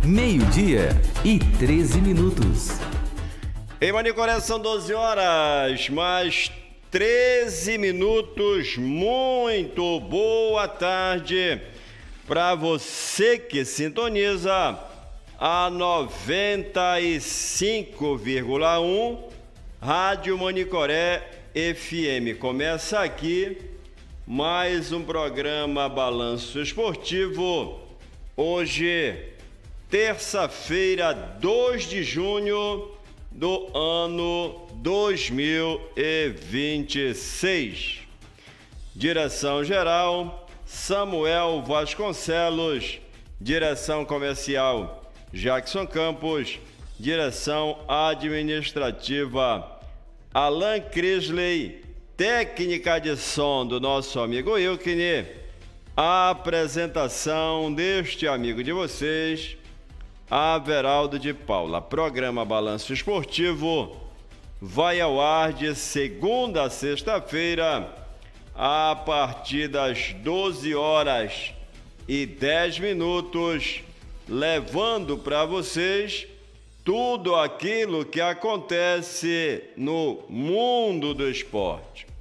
12h13. Em Manicoré são 12 horas, mais 13 minutos. Muito boa tarde para você que sintoniza a 95,1 Rádio Manicoré FM. Começa aqui mais um programa Balanço Esportivo. Hoje, terça-feira, 2 de junho do ano 2026. Direção-geral, Samuel Vasconcelos. Direção comercial, Jackson Campos. Direção administrativa, Alan Crisley. Técnica de som do nosso amigo Wilkine. A apresentação deste amigo de vocês, Averaldo de Paula. Programa Balanço Esportivo vai ao ar de segunda a sexta-feira, a partir das 12h10, levando para vocês tudo aquilo que acontece no mundo do esporte.